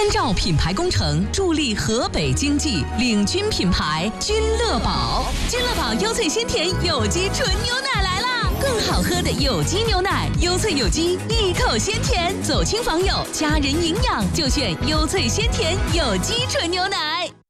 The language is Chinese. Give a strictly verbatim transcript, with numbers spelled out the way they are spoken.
千兆品牌工程助力河北经济，领军品牌君乐宝。君乐宝优萃鲜甜有机纯牛奶来啦！更好喝的有机牛奶，优萃有机，一口鲜甜，走亲访友，家人营养就选优萃鲜甜有机纯牛奶。